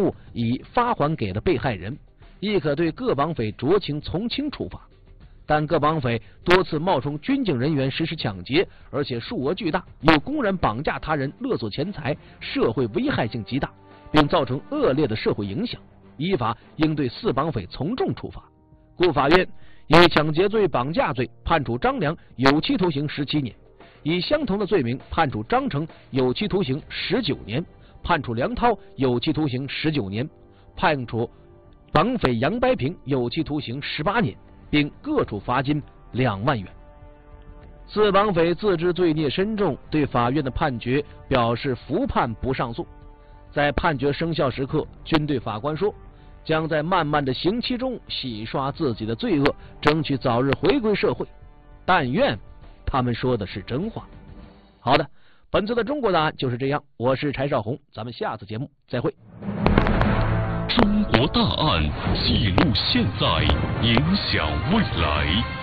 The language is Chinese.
物已发还给了被害人，亦可对各绑匪酌情从轻处罚。但各绑匪多次冒充军警人员实施抢劫，而且数额巨大，又公然绑架他人勒索钱财，社会危害性极大，并造成恶劣的社会影响，依法应对4绑匪从重处罚。故法院以抢劫罪、绑架罪判处张良有期徒刑17年，以相同的罪名判处张成有期徒刑19年，判处梁涛有期徒刑19年，判处绑匪杨白平有期徒刑18年，并各处罚金2万元。4绑匪自知罪孽深重，对法院的判决表示服判不上诉。在判决生效时刻，均对法官说，将在漫漫的刑期中洗刷自己的罪恶，争取早日回归社会。但愿他们说的是真话。好的，本次的中国答案就是这样，我是柴少红，咱们下次节目再会。 中国大案记录现在，影响未来。